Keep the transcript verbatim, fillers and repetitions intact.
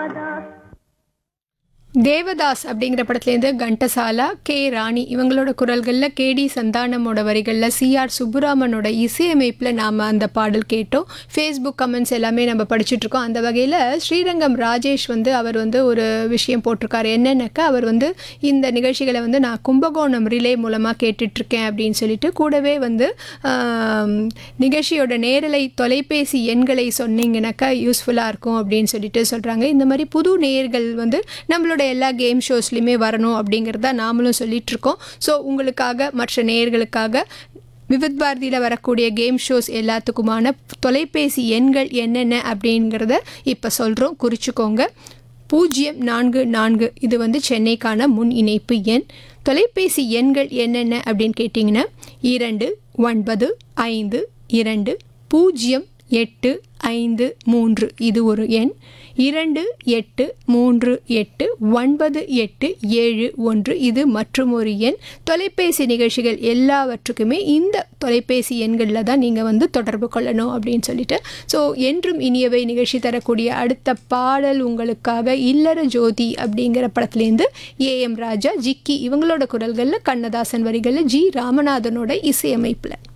தேவதாஸ் அப்படிங்கிற படத்துலேருந்து கண்டசாலா, கே ராணி இவங்களோட குரல்களில், கேடி சந்தானமோட வரிகளில், சிஆர் சுப்புராமனோட இசையமைப்பில் நாம் அந்த பாடல் கேட்டோம். ஃபேஸ்புக் கமெண்ட்ஸ் எல்லாமே நம்ம படிச்சுட்ருக்கோம். அந்த வகையில் ஸ்ரீரங்கம் ராஜேஷ் வந்து அவர் வந்து ஒரு விஷயம் போட்டிருக்காரு. என்னென்னாக்கா, அவர் வந்து இந்த நிகழ்ச்சிகளை வந்து நான் கும்பகோணம் ரிலே மூலமாக கேட்டுட்ருக்கேன் அப்படின்னு சொல்லிட்டு, கூடவே வந்து நிகழ்ச்சியோட நேரலை தொலைபேசி எண்களை சொன்னீங்கன்னாக்கா யூஸ்ஃபுல்லாக இருக்கும் அப்படின்னு சொல்லிட்டு சொல்கிறாங்க. இந்த மாதிரி புது நேயர்கள் வந்து நம்மளோட எல்லா கேம் ஷோஸ்லையுமே வரணும் அப்படிங்கிறத நாமளும் சொல்லிகிட்ருக்கோம். ஸோ உங்களுக்காக, மற்ற நேயர்களுக்காக விவித் பாரதியில் வரக்கூடிய கேம் ஷோஸ் எல்லாத்துக்குமான தொலைபேசி எண்கள் என்னென்ன அப்படிங்கிறத இப்போ சொல்கிறோம், குறிச்சிக்கோங்க. பூஜ்ஜியம் நான்கு நான்கு இது வந்து சென்னைக்கான முன் இணைப்பு எண். தொலைபேசி எண்கள் என்னென்ன அப்படின்னு கேட்டிங்கன்னா, இரண்டு ஒன்பது ஐந்து இரண்டு பூஜ்ஜியம் எட்டு ஐந்து மூன்று இது ஒரு எண். இரண்டு எட்டு மூன்று எட்டு ஒன்பது எட்டு ஏழு ஒன்று இது மற்றும் ஒரு எண். தொலைபேசி நிகழ்ச்சிகள் எல்லாவற்றுக்குமே இந்த தொலைபேசி எண்களில் தான் நீங்கள் வந்து தொடர்பு கொள்ளணும் அப்படின்னு சொல்லிட்டு. ஸோ என்றும் இனியவை நிகழ்ச்சி தரக்கூடிய அடுத்த பாடல் உங்களுக்காக இல்லற ஜோதி அப்படிங்கிற படத்துலேருந்து ஏஎம் ராஜா, ஜிக்கி இவங்களோட குரல்களில், கண்ணதாசன் வரிகளில், ஜி ராமநாதனோட இசையமைப்பில்.